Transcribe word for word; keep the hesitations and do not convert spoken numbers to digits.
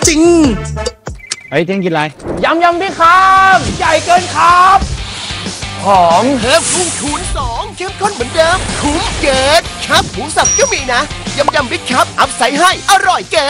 จริงเฮ้ยเที่ยงกินอะไรยำยำพี่ครับใหญ่เกินครับหอมเพิ่มกุ้งคูณสองเข้มข้นเหมือนเดิมคุ้มเกินครับหมูสับก็มีนะยำยำบิ๊กครับอัพใส่ให้อร่อยเกิน